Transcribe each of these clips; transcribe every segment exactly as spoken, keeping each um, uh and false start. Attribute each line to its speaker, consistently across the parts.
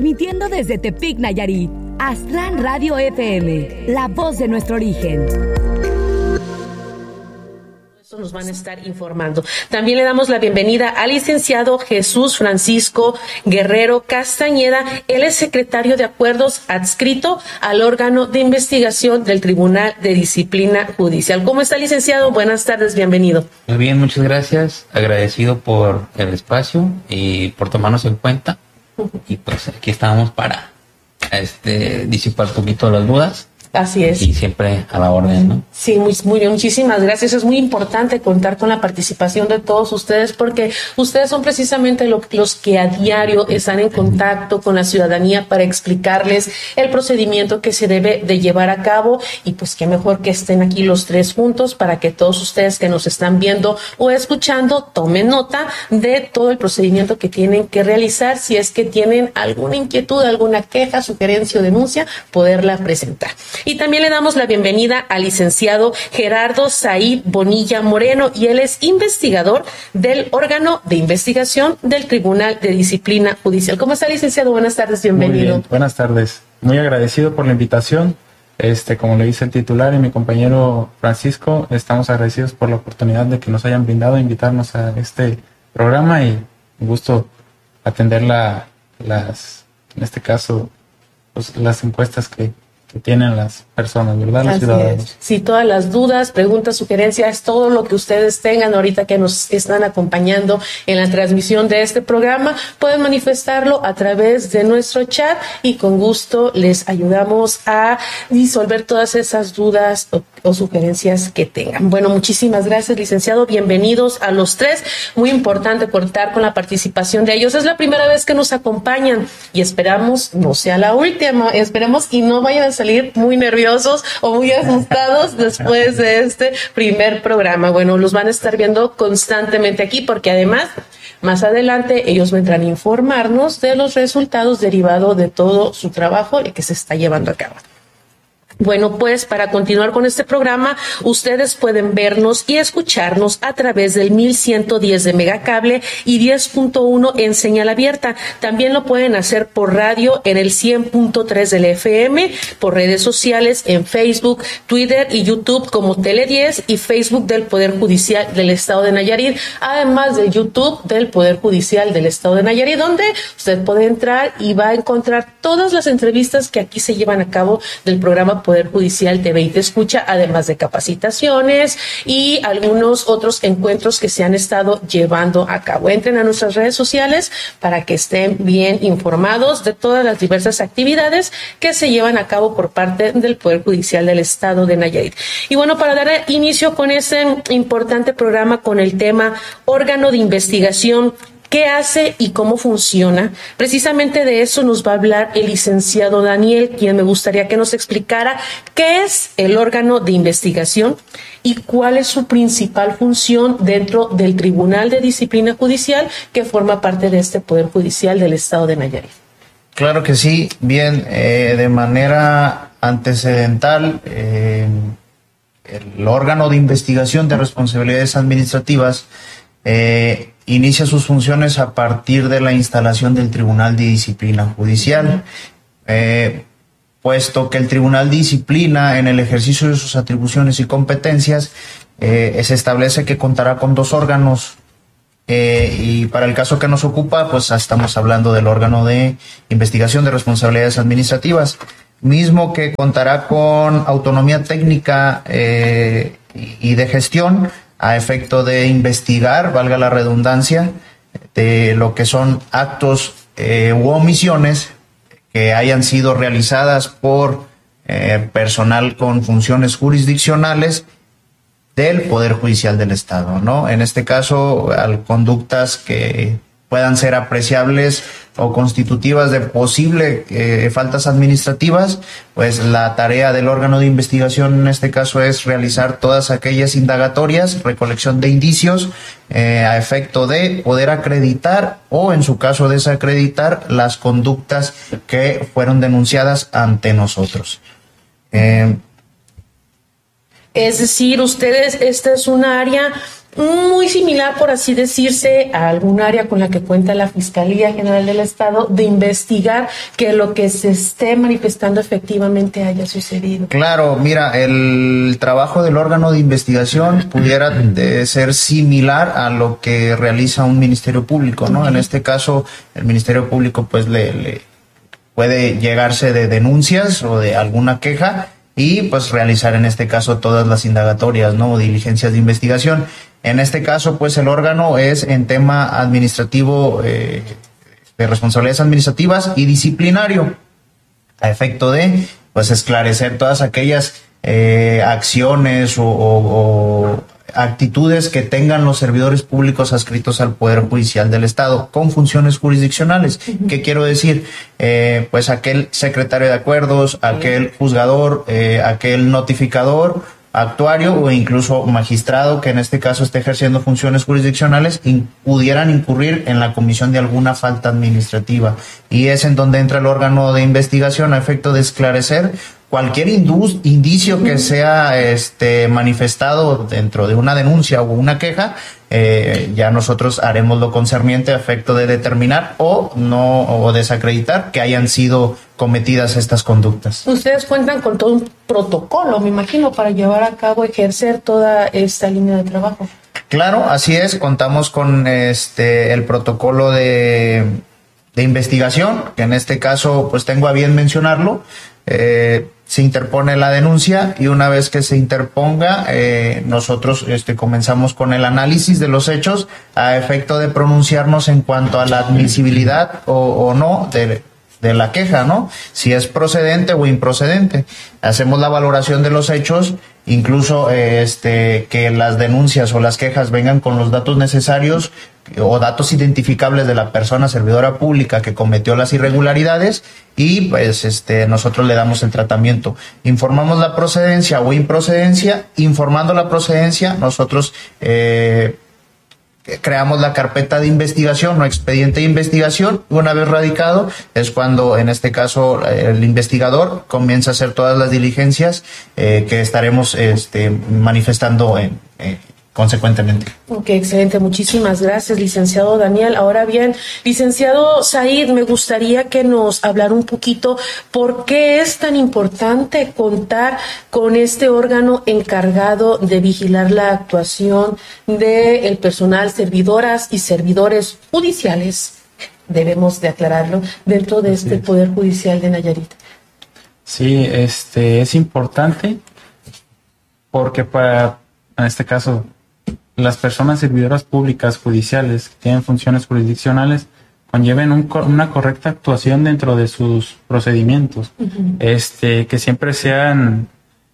Speaker 1: Transmitiendo desde Tepic, Nayarit, Aztlán Radio F M, la voz de nuestro origen.
Speaker 2: Nos van a estar informando. También le damos la bienvenida al licenciado Jesús Francisco Guerrero Castañeda. Él es secretario de Acuerdos adscrito al órgano de investigación del Tribunal de Disciplina Judicial. ¿Cómo está, licenciado? Buenas tardes, bienvenido.
Speaker 3: Muy bien, muchas gracias. Agradecido por el espacio y por tomarnos en cuenta. Y pues aquí estamos para este disipar un poquito las dudas.
Speaker 2: Así es.
Speaker 3: Y siempre a la orden, ¿no?
Speaker 2: Sí, muy, muy bien, muchísimas gracias. Es muy importante contar con la participación de todos ustedes porque ustedes son precisamente lo, los que a diario están en contacto con la ciudadanía para explicarles el procedimiento que se debe de llevar a cabo y pues qué mejor que estén aquí los tres juntos para que todos ustedes que nos están viendo o escuchando tomen nota de todo el procedimiento que tienen que realizar. Si es que tienen alguna inquietud, alguna queja, sugerencia o denuncia, poderla presentar. Y también le damos la bienvenida al licenciado Gerardo Said Bonilla Moreno, y él es investigador del órgano de investigación del Tribunal de Disciplina Judicial. ¿Cómo está, licenciado? Buenas tardes, bienvenido.
Speaker 4: Muy bien, buenas tardes. Muy agradecido por la invitación. Este, como le dice el titular y mi compañero Francisco, estamos agradecidos por la oportunidad de que nos hayan brindado, invitarnos a este programa y un gusto atender la, las, en este caso, pues, las encuestas que que tienen las personas, ¿verdad? Los
Speaker 2: Así
Speaker 4: ciudadanos.
Speaker 2: Es. Sí, todas las dudas, preguntas, sugerencias, todo lo que ustedes tengan ahorita que nos están acompañando en la transmisión de este programa, pueden manifestarlo a través de nuestro chat y con gusto les ayudamos a disolver todas esas dudas o, o sugerencias que tengan. Bueno, muchísimas gracias, licenciado. Bienvenidos a los tres. Muy importante contar con la participación de ellos. Es la primera vez que nos acompañan y esperamos no sea la última. Esperemos y no vayan a salir muy nerviosos o muy asustados después de este primer programa. Bueno, los van a estar viendo constantemente aquí porque además más adelante ellos vendrán a informarnos de los resultados derivados de todo su trabajo y que se está llevando a cabo. Bueno, pues para continuar con este programa, ustedes pueden vernos y escucharnos a través del mil ciento diez de Megacable y diez punto uno en señal abierta. También lo pueden hacer por radio en el cien punto tres del F M, por redes sociales en Facebook, Twitter y YouTube como Tele diez y Facebook del Poder Judicial del Estado de Nayarit, además de YouTube del Poder Judicial del Estado de Nayarit, donde usted puede entrar y va a encontrar todas las entrevistas que aquí se llevan a cabo del programa Poder Judicial T V y Te Escucha, además de capacitaciones y algunos otros encuentros que se han estado llevando a cabo. Entren a nuestras redes sociales para que estén bien informados de todas las diversas actividades que se llevan a cabo por parte del Poder Judicial del Estado de Nayarit. Y bueno, para dar inicio con este importante programa con el tema órgano de investigación, ¿qué hace y cómo funciona? Precisamente de eso nos va a hablar el licenciado Daniel, quien me gustaría que nos explicara qué es el órgano de investigación y cuál es su principal función dentro del Tribunal de Disciplina Judicial que forma parte de este Poder Judicial del Estado de Nayarit.
Speaker 5: Claro que sí. Bien, eh, de manera antecedental, eh, el órgano de investigación de responsabilidades administrativas eh, inicia sus funciones a partir de la instalación del Tribunal de Disciplina Judicial, eh, puesto que el Tribunal de Disciplina, en el ejercicio de sus atribuciones y competencias, eh, se establece que contará con dos órganos, eh, y para el caso que nos ocupa, pues estamos hablando del órgano de investigación de responsabilidades administrativas, mismo que contará con autonomía técnica eh, y de gestión, a efecto de investigar, valga la redundancia, de lo que son actos eh, u omisiones que hayan sido realizadas por eh, personal con funciones jurisdiccionales del Poder Judicial del Estado, ¿no? En este caso, al conductas que puedan ser apreciables o constitutivas de posible eh, faltas administrativas, pues la tarea del órgano de investigación en este caso es realizar todas aquellas indagatorias, recolección de indicios eh, a efecto de poder acreditar o en su caso desacreditar las conductas que fueron denunciadas ante nosotros. Eh,
Speaker 2: Es decir, ustedes, esta es una área muy similar, por así decirse, a algún área con la que cuenta la Fiscalía General del Estado, de investigar que lo que se esté manifestando efectivamente haya sucedido.
Speaker 5: Claro, mira, el trabajo del órgano de investigación pudiera de ser similar a lo que realiza un Ministerio Público, ¿no? En este caso, el Ministerio Público pues le, le puede llegarse de denuncias o de alguna queja y pues realizar en este caso todas las indagatorias, ¿no? O diligencias de investigación. En este caso, pues el órgano es en tema administrativo, eh, de responsabilidades administrativas y disciplinario, a efecto de, pues, esclarecer todas aquellas eh, acciones o, o, o actitudes que tengan los servidores públicos adscritos al Poder Judicial del Estado con funciones jurisdiccionales. Uh-huh. ¿Qué quiero decir? Eh, pues aquel secretario de acuerdos, aquel juzgador, eh, aquel notificador, actuario o incluso magistrado que en este caso esté ejerciendo funciones jurisdiccionales in, pudieran incurrir en la comisión de alguna falta administrativa, y es en donde entra el órgano de investigación a efecto de esclarecer cualquier indus, indicio que sea este manifestado dentro de una denuncia o una queja. Eh, ya nosotros haremos lo concerniente a efecto de determinar o no o desacreditar que hayan sido cometidas estas conductas.
Speaker 2: Ustedes cuentan con todo un protocolo, me imagino, para llevar a cabo, ejercer toda esta línea de trabajo.
Speaker 5: Claro, así es, contamos con este el protocolo de, de investigación, que en este caso pues tengo a bien mencionarlo. Eh, se interpone la denuncia y una vez que se interponga, eh, nosotros este, comenzamos con el análisis de los hechos a efecto de pronunciarnos en cuanto a la admisibilidad o, o no de, de la queja, ¿no? Si es procedente o improcedente. Hacemos la valoración de los hechos, incluso eh, este, que las denuncias o las quejas vengan con los datos necesarios o datos identificables de la persona servidora pública que cometió las irregularidades, y pues este nosotros le damos el tratamiento. Informamos la procedencia o improcedencia. Informando la procedencia, nosotros eh, creamos la carpeta de investigación o expediente de investigación. Una vez radicado es cuando en este caso el investigador comienza a hacer todas las diligencias eh, que estaremos este, manifestando en eh, consecuentemente.
Speaker 2: Ok, excelente. Muchísimas gracias, licenciado Daniel. Ahora bien, licenciado Said, me gustaría que nos hablara un poquito por qué es tan importante contar con este órgano encargado de vigilar la actuación del personal, servidoras y servidores judiciales, debemos de aclararlo, dentro de este Poder Judicial de Nayarit.
Speaker 4: Sí, este es importante porque para, en este caso, las personas servidoras públicas judiciales que tienen funciones jurisdiccionales conlleven un, una correcta actuación dentro de sus procedimientos, uh-huh. este que siempre sean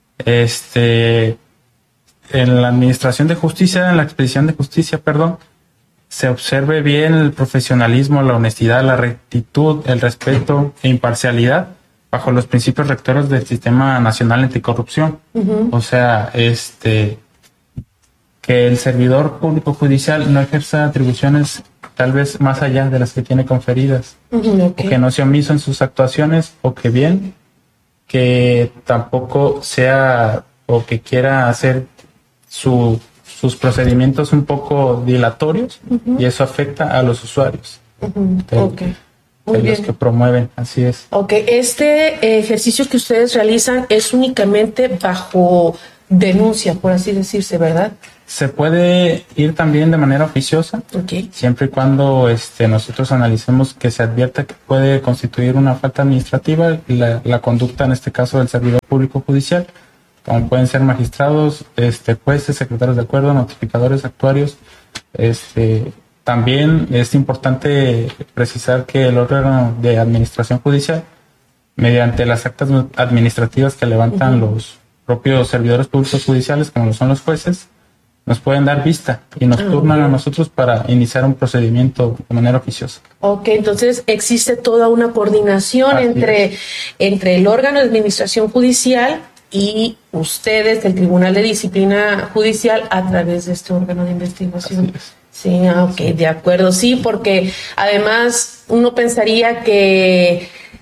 Speaker 4: este en la administración de justicia, en la expedición de justicia, perdón, se observe bien el profesionalismo, la honestidad, la rectitud, el respeto e imparcialidad bajo los principios rectores del Sistema Nacional Anticorrupción. Uh-huh. O sea, este que el servidor público judicial no ejerza atribuciones tal vez más allá de las que tiene conferidas, uh-huh, okay. o que no sea omiso en sus actuaciones, o que bien, que tampoco sea o que quiera hacer su, sus procedimientos un poco dilatorios, uh-huh. y eso afecta a los usuarios, uh-huh. de, okay. de los bien. que promueven, así es.
Speaker 2: Ok, este ejercicio que ustedes realizan es únicamente bajo denuncia, por así decirse, ¿verdad?
Speaker 4: Se puede ir también de manera oficiosa, okay. siempre y cuando este, nosotros analicemos que se advierta que puede constituir una falta administrativa la, la conducta, en este caso, del servidor público judicial, como pueden ser magistrados, este, jueces, secretarios de acuerdo, notificadores, actuarios. Este, también es importante precisar que el órgano de administración judicial, mediante las actas administrativas que levantan uh-huh. los propios servidores públicos judiciales, como lo son los jueces, nos pueden dar vista y nos turnan a nosotros para iniciar un procedimiento de manera oficiosa.
Speaker 2: Ok, entonces existe toda una coordinación entre, entre el órgano de administración judicial y ustedes, el Tribunal de Disciplina Judicial, a través de este órgano de investigación. Sí, ok, de acuerdo, sí, porque además uno pensaría que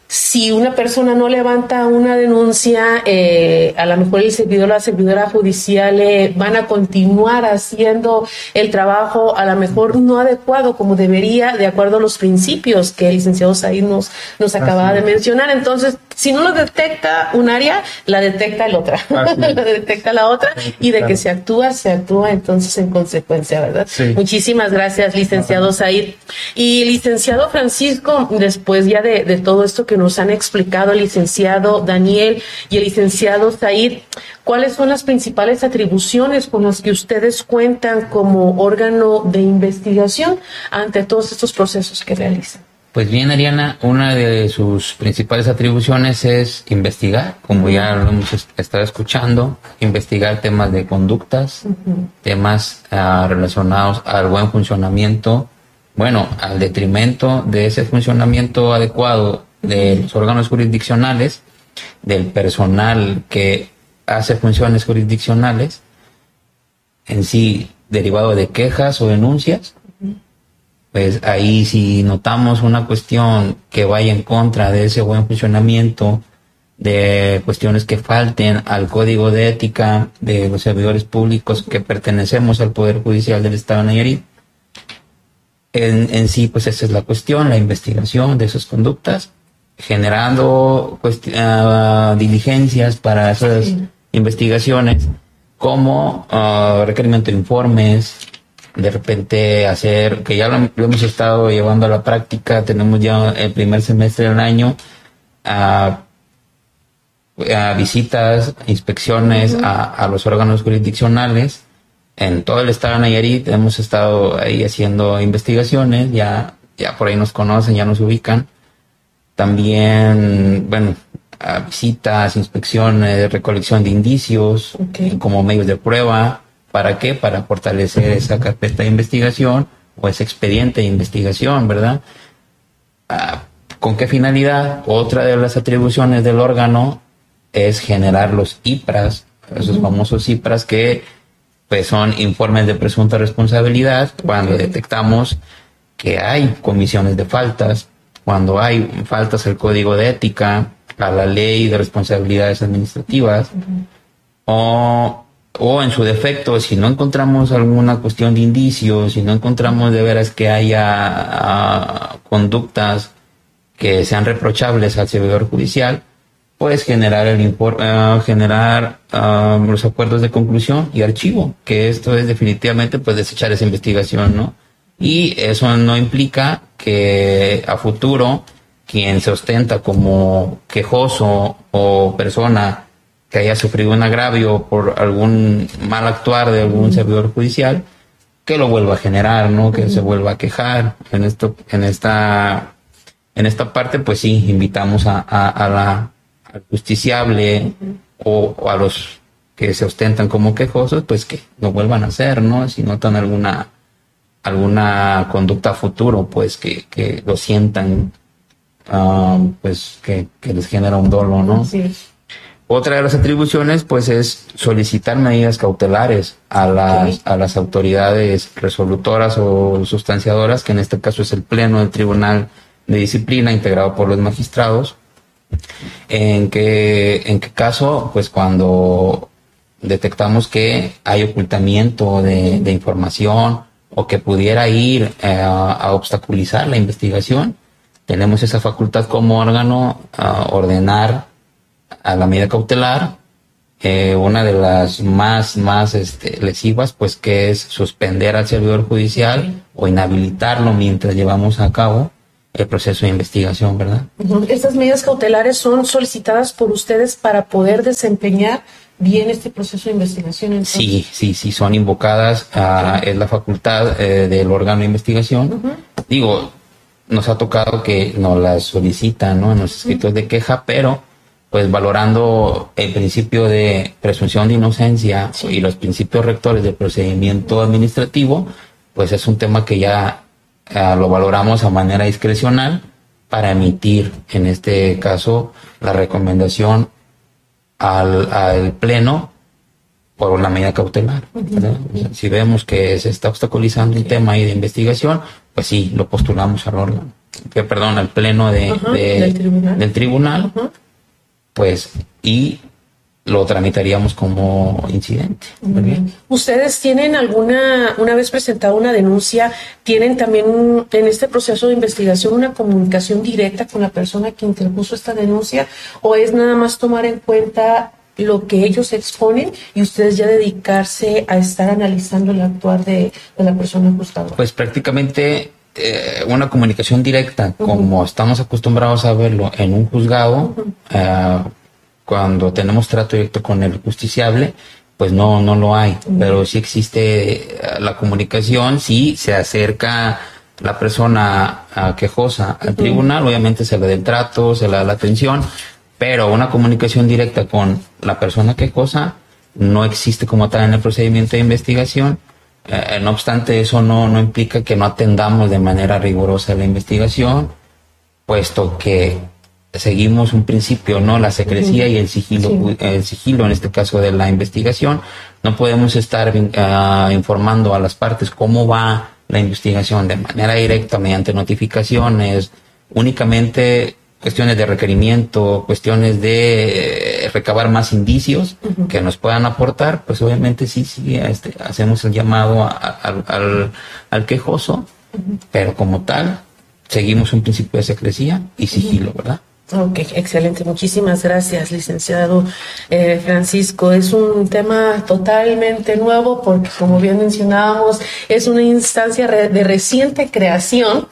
Speaker 2: si una persona no levanta una denuncia, eh, a lo mejor el servidor o la servidora judicial eh, van a continuar haciendo el trabajo a lo mejor no adecuado como debería, de acuerdo a los principios que el licenciado Said nos, nos acababa de mencionar. Entonces, si no lo detecta un área, la detecta el otra, la detecta la otra, y de que se actúa, se actúa entonces en consecuencia, ¿verdad? Sí. Muchísimas gracias, licenciado Said. Y licenciado Francisco, después ya de, de todo esto que nos han explicado el licenciado Daniel y el licenciado Said, ¿cuáles son las principales atribuciones con las que ustedes cuentan como órgano de investigación ante todos estos procesos que realizan?
Speaker 3: Pues bien, Ariana, una de sus principales atribuciones es investigar, como ya lo hemos estado escuchando, investigar temas de conductas, uh-huh. temas uh, relacionados al buen funcionamiento, bueno, al detrimento de ese funcionamiento adecuado de los órganos jurisdiccionales, del personal que hace funciones jurisdiccionales, en sí derivado de quejas o denuncias. Pues ahí si notamos una cuestión que vaya en contra de ese buen funcionamiento, de cuestiones que falten al código de ética de los servidores públicos que pertenecemos al Poder Judicial del Estado de Nayarit, en, en sí pues esa es la cuestión, la investigación de esas conductas, generando uh, diligencias para esas sí. investigaciones, como uh, requerimiento de informes, de repente hacer, que ya lo, lo hemos estado llevando a la práctica, tenemos ya el primer semestre del año, a, a visitas, inspecciones uh-huh. a, a los órganos jurisdiccionales en todo el estado de Nayarit. Hemos estado ahí haciendo investigaciones, ya, ya por ahí nos conocen, ya nos ubican. También, bueno, a visitas, inspecciones, recolección de indicios, okay. como medios de prueba. ¿Para qué? Para fortalecer esa carpeta de investigación o ese expediente de investigación, ¿verdad? Ah, ¿con qué finalidad? Otra de las atribuciones del órgano es generar los I P R As, esos uh-huh. famosos I P R As que pues, son informes de presunta responsabilidad cuando okay. detectamos que hay comisiones de faltas, cuando hay faltas al código de ética, a la ley de responsabilidades administrativas, uh-huh. o, o en su defecto, si no encontramos alguna cuestión de indicios, si no encontramos de veras que haya uh, conductas que sean reprochables al servidor judicial, pues generar el impor- uh, generar uh, los acuerdos de conclusión y archivo, que esto es definitivamente pues desechar esa investigación, ¿no? Y eso no implica que a futuro quien se ostenta como quejoso o persona que haya sufrido un agravio por algún mal actuar de algún servidor judicial, que lo vuelva a generar, ¿no? Que se vuelva a quejar. En esto, en esta, en esta parte, pues sí, invitamos a, a, a la, al justiciable o, o a los que se ostentan como quejosos, pues que lo vuelvan a hacer, ¿no? Si notan alguna alguna conducta a futuro, pues que, que lo sientan, uh, pues que, que les genera un dolo, ¿no? Sí. Otra de las atribuciones, pues, es solicitar medidas cautelares a las, okay. a las autoridades resolutoras o sustanciadoras, que en este caso es el Pleno del Tribunal de Disciplina, integrado por los magistrados. En que, en qué caso, pues, cuando detectamos que hay ocultamiento de, de información, o que pudiera ir eh, a obstaculizar la investigación, tenemos esa facultad como órgano a ordenar a la medida cautelar, eh, una de las más, más este, lesivas, pues que es suspender al servidor judicial sí. o inhabilitarlo mientras llevamos a cabo el proceso de investigación, ¿verdad? Estas medidas cautelares son solicitadas por ustedes para poder desempeñar bien este proceso de investigación. Entonces. Sí, sí, sí, son invocadas, uh, es la facultad eh, del órgano de investigación. Uh-huh. Digo, nos ha tocado que nos las solicitan, ¿no? En los escritos uh-huh. de queja, pero pues valorando el principio de presunción de inocencia sí. y los principios rectores del procedimiento administrativo, pues es un tema que ya uh, lo valoramos a manera discrecional para emitir, en este caso, la recomendación Al, al pleno por una medida cautelar. Uh-huh. O sea, si vemos que se está obstaculizando un tema ahí de investigación, pues sí, lo postulamos al órgano. que perdón, al pleno de,
Speaker 2: Ajá,
Speaker 3: de,
Speaker 2: del tribunal,
Speaker 3: del tribunal
Speaker 2: Ajá.
Speaker 3: pues, y lo tramitaríamos como incidente.
Speaker 2: Muy bien. ¿Ustedes tienen alguna, una vez presentada una denuncia, tienen también en este proceso de investigación una comunicación directa con la persona que interpuso esta denuncia, o es nada más tomar en cuenta lo que ellos exponen y ustedes ya dedicarse a estar analizando el actuar de, de la persona ajustadora?
Speaker 3: Pues prácticamente eh, una comunicación directa, uh-huh. como estamos acostumbrados a verlo en un juzgado, uh-huh. eh, cuando tenemos trato directo con el justiciable, pues no, no lo hay, uh-huh. pero sí existe la comunicación, sí se acerca la persona a quejosa al uh-huh. tribunal, obviamente se le da el trato, se le da la atención, pero una comunicación directa con la persona quejosa no existe como tal en el procedimiento de investigación. Eh, no obstante, eso no, no implica que no atendamos de manera rigurosa la investigación, puesto que seguimos un principio, ¿no? La secrecía uh-huh. y el sigilo, sí. el sigilo en este caso de la investigación. No podemos estar uh, informando a las partes cómo va la investigación de manera directa mediante notificaciones, únicamente cuestiones de requerimiento, cuestiones de eh, recabar más indicios uh-huh. que nos puedan aportar, pues obviamente sí, sí, este, hacemos el llamado a, a, al, al quejoso, uh-huh. pero como tal, seguimos un principio de secrecía y sigilo, uh-huh. ¿verdad?
Speaker 2: Ok, excelente. Muchísimas gracias, licenciado eh, Francisco. Es un tema totalmente nuevo porque, como bien mencionábamos, es una instancia re- de reciente creación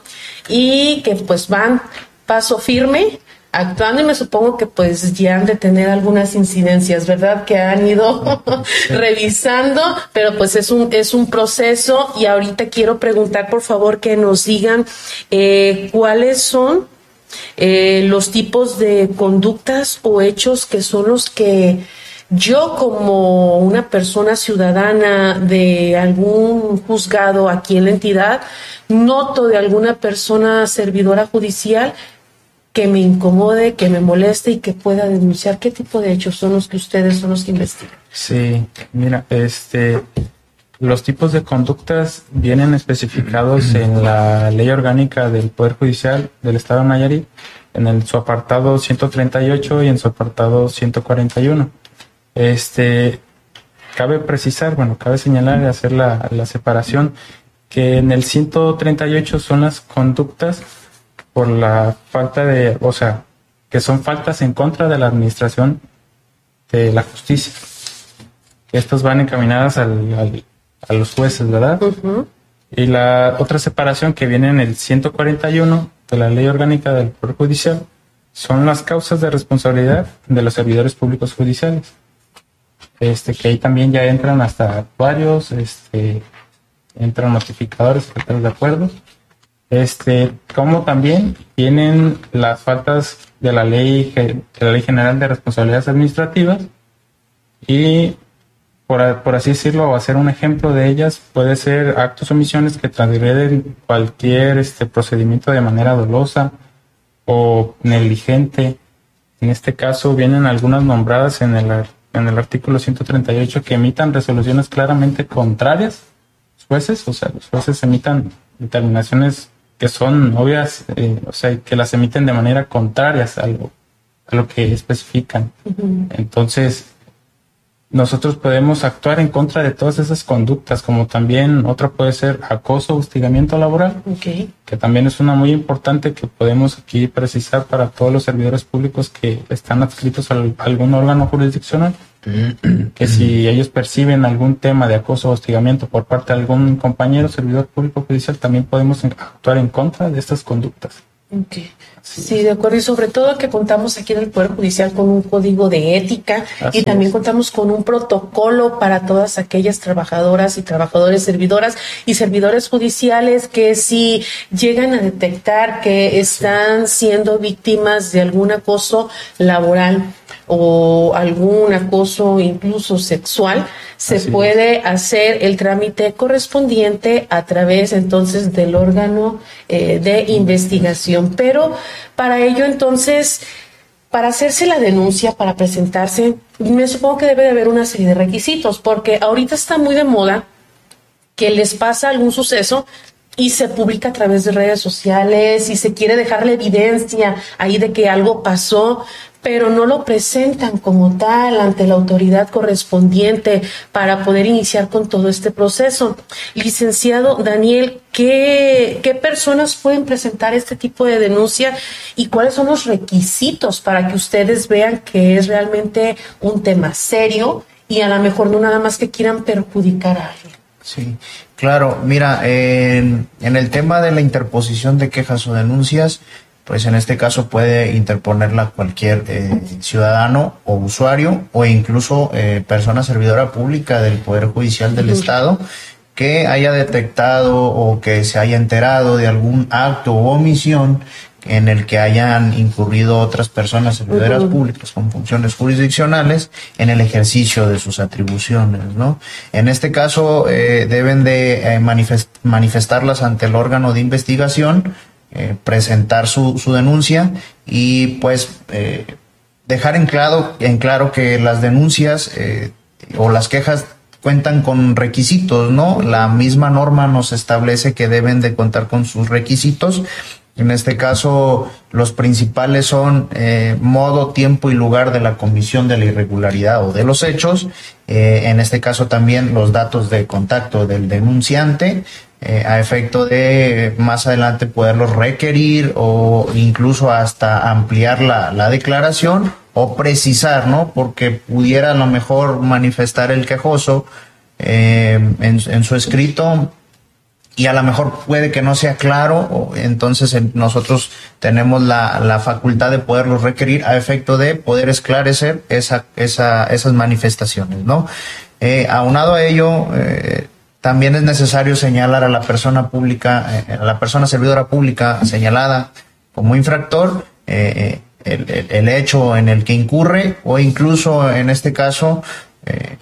Speaker 2: y que pues van paso firme actuando, y me supongo que pues ya han de tener algunas incidencias, ¿verdad? Que han ido revisando, pero pues es un es un proceso. Y ahorita quiero preguntar, por favor, que nos digan eh, cuáles son eh, los tipos de conductas o hechos que son los que yo, como una persona ciudadana de algún juzgado aquí en la entidad, noto de alguna persona servidora judicial que me incomode, que me moleste y que pueda denunciar. ¿Qué tipo de hechos son los que ustedes son los que investigan?
Speaker 4: Sí, mira, este, los tipos de conductas vienen especificados en la Ley Orgánica del Poder Judicial del Estado de Nayarit, en el, su apartado ciento treinta y ocho y en su apartado ciento cuarenta y uno. Este, cabe precisar, bueno, cabe señalar y hacer la, la separación, que en el ciento treinta y ocho son las conductas por la falta de, o sea, que son faltas en contra de la administración de la justicia. Estas van encaminadas al, al, a los jueces, ¿verdad? Uh-huh. Y la otra separación que viene en el ciento cuarenta y uno de la Ley Orgánica del Poder Judicial son las causas de responsabilidad de los servidores públicos judiciales. Este, que ahí también ya entran hasta actuarios, este, entran notificadores, secretarios de acuerdo. Este, como también tienen las faltas de la ley de la Ley General de Responsabilidades Administrativas, y por, por así decirlo, o hacer un ejemplo de ellas, puede ser actos o omisiones que transgreden cualquier este procedimiento de manera dolosa o negligente. En este caso vienen algunas nombradas en el, en el artículo ciento treinta y ocho, que emitan resoluciones claramente contrarias a los jueces, o sea, los jueces emitan determinaciones que son obvias, eh, o sea, que las emiten de manera contraria a lo, a lo que especifican. Uh-huh. Entonces, nosotros podemos actuar en contra de todas esas conductas, como también otra puede ser acoso o hostigamiento laboral, okay. que también es una muy importante que podemos aquí precisar para todos los servidores públicos que están adscritos a algún órgano jurisdiccional, que si ellos perciben algún tema de acoso o hostigamiento por parte de algún compañero servidor público judicial, también podemos actuar en contra de estas conductas.
Speaker 2: Okay. Sí, de acuerdo, y sobre todo que contamos aquí en el Poder Judicial con un código de ética. Así y también es. Contamos con un protocolo para todas aquellas trabajadoras y trabajadores, servidoras y servidores judiciales que si llegan a detectar que están siendo víctimas de algún acoso laboral o algún acoso incluso sexual, se Así puede es. hacer el trámite correspondiente a través entonces del órgano eh, de investigación. Pero para ello entonces, para hacerse la denuncia, para presentarse, me supongo que debe de haber una serie de requisitos, porque ahorita está muy de moda que les pasa algún suceso y se publica a través de redes sociales y se quiere dejar la evidencia ahí de que algo pasó, pero no lo presentan como tal ante la autoridad correspondiente para poder iniciar con todo este proceso. Licenciado Daniel, ¿qué, qué personas pueden presentar este tipo de denuncia y cuáles son los requisitos para que ustedes vean que es realmente un tema serio y a lo mejor no nada más que quieran perjudicar a alguien?
Speaker 5: Sí, claro. Mira, en, en el tema de la interposición de quejas o denuncias, pues en este caso puede interponerla cualquier eh, ciudadano o usuario o incluso eh, persona servidora pública del Poder Judicial del Estado que haya detectado o que se haya enterado de algún acto o omisión en el que hayan incurrido otras personas servidoras uh-huh. públicas con funciones jurisdiccionales en el ejercicio de sus atribuciones, ¿no? En este caso eh, deben de eh, manifest- manifestarlas ante el órgano de investigación, eh, presentar su, su denuncia y pues eh, dejar en claro, en claro que las denuncias eh, o las quejas cuentan con requisitos, ¿no? La misma norma nos establece que deben de contar con sus requisitos. En este caso, los principales son eh, modo, tiempo y lugar de la comisión de la irregularidad o de los hechos. Eh, en este caso también los datos de contacto del denunciante, eh, a efecto de más adelante poderlos requerir o incluso hasta ampliar la, la declaración o precisar, ¿no? Porque pudiera a lo mejor manifestar el quejoso eh, en, en su escrito y a lo mejor puede que no sea claro, entonces nosotros tenemos la, la facultad de poderlos requerir a efecto de poder esclarecer esa, esa, esas manifestaciones, ¿no? Eh, aunado a ello, eh, también es necesario señalar a la persona pública, eh, a la persona servidora pública señalada como infractor, eh, el, el, el hecho en el que incurre o incluso en este caso, eh,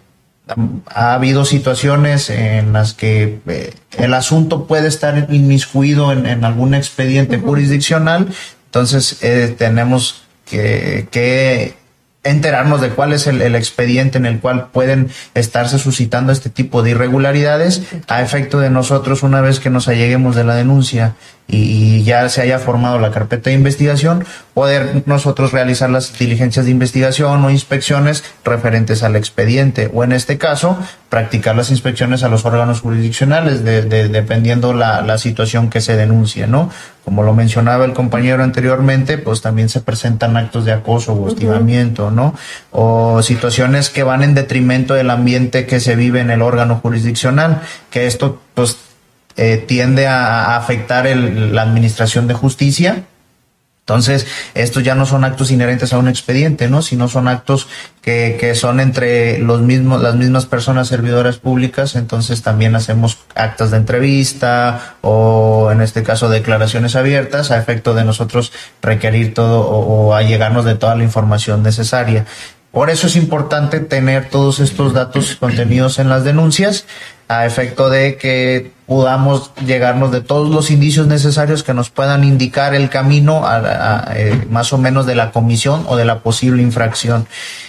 Speaker 5: ha habido situaciones en las que eh, el asunto puede estar inmiscuido en, en algún expediente uh-huh. jurisdiccional, entonces eh, tenemos que, que enterarnos de cuál es el, el expediente en el cual pueden estarse suscitando este tipo de irregularidades a efecto de nosotros, una vez que nos alleguemos de la denuncia y ya se haya formado la carpeta de investigación, poder nosotros realizar las diligencias de investigación o inspecciones referentes al expediente, o en este caso, practicar las inspecciones a los órganos jurisdiccionales, de, de, dependiendo la, la situación que se denuncie, ¿no? Como lo mencionaba el compañero anteriormente, pues también se presentan actos de acoso o hostigamiento, ¿no? O situaciones que van en detrimento del ambiente que se vive en el órgano jurisdiccional, que esto, pues, Eh, tiende a, a afectar el, la administración de justicia. Entonces, estos ya no son actos inherentes a un expediente, ¿no? Sino son actos que, que son entre los mismos, las mismas personas servidoras públicas. Entonces, también hacemos actas de entrevista o, en este caso, declaraciones abiertas a efecto de nosotros requerir todo o, o allegarnos de toda la información necesaria. Por eso es importante tener todos estos datos contenidos en las denuncias a efecto de que podamos llegarnos de todos los indicios necesarios que nos puedan indicar el camino a, a, a, eh, más o menos de la comisión o de la posible infracción.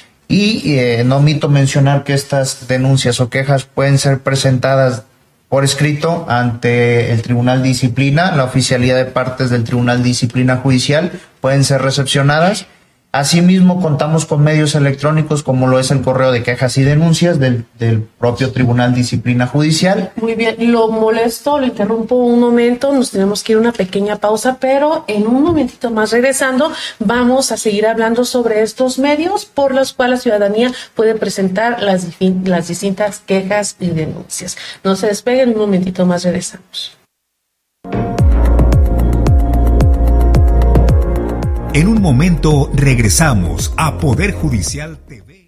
Speaker 5: Y eh, no omito mencionar que estas denuncias o quejas pueden ser presentadas por escrito ante el Tribunal de Disciplina, la oficialía de partes del Tribunal de Disciplina Judicial, pueden ser recepcionadas. Asimismo, contamos con medios electrónicos como lo es el correo de quejas y denuncias del, del propio Tribunal de Disciplina Judicial.
Speaker 2: Muy bien, lo molesto, lo interrumpo un momento, nos tenemos que ir a una pequeña pausa, pero en un momentito más regresando vamos a seguir hablando sobre estos medios por los cuales la ciudadanía puede presentar las, las distintas quejas y denuncias. No se despeguen, un momentito más regresamos.
Speaker 6: En un momento regresamos a Poder Judicial T V.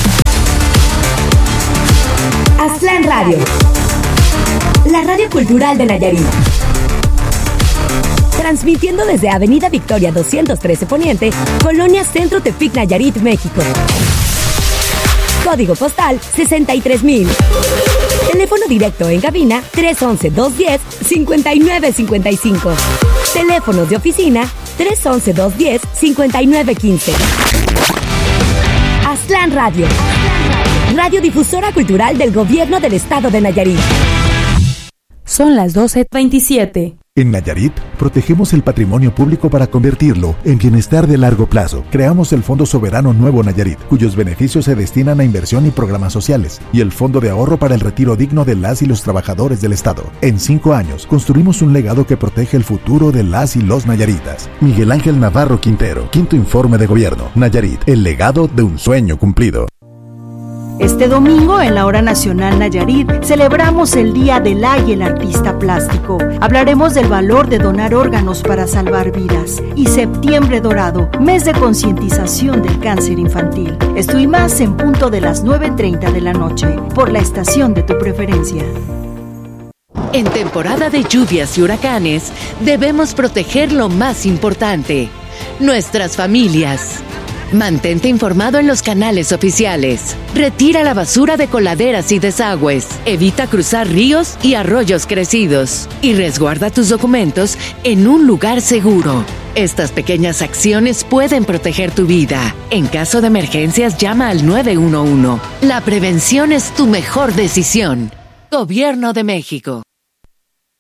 Speaker 1: Aztlán Radio, la radio cultural de Nayarit. Transmitiendo desde Avenida Victoria doscientos trece Poniente, Colonia Centro Tepic, Nayarit, México. Código postal sesenta y tres mil. Teléfono directo en cabina tres once, dos diez, cincuenta y nueve cincuenta y cinco. Teléfonos de oficina tres once, dos diez, cincuenta y nueve quince. Aztlán Radio, radiodifusora cultural del Gobierno del Estado de Nayarit.
Speaker 7: Son las doce veintisiete.
Speaker 8: En Nayarit, protegemos el patrimonio público para convertirlo en bienestar de largo plazo. Creamos el Fondo Soberano Nuevo Nayarit, cuyos beneficios se destinan a inversión y programas sociales, y el Fondo de Ahorro para el Retiro Digno de las y los trabajadores del Estado. En cinco años, construimos un legado que protege el futuro de las y los nayaritas. Miguel Ángel Navarro Quintero, Quinto Informe de Gobierno. Nayarit, el legado de un sueño cumplido.
Speaker 9: Este domingo, en la Hora Nacional Nayarit, celebramos el Día del A y el Artista Plástico. Hablaremos del valor de donar órganos para salvar vidas. Y Septiembre Dorado, mes de concientización del cáncer infantil. Esto y más en punto de las nueve treinta de la noche, por la estación de tu preferencia.
Speaker 10: En temporada de lluvias y huracanes, debemos proteger lo más importante: nuestras familias. Mantente informado en los canales oficiales. Retira la basura de coladeras y desagües. Evita cruzar ríos y arroyos crecidos. Y resguarda tus documentos en un lugar seguro. Estas pequeñas acciones pueden proteger tu vida. En caso de emergencias, llama al nueve uno uno. La prevención es tu mejor decisión. Gobierno de México.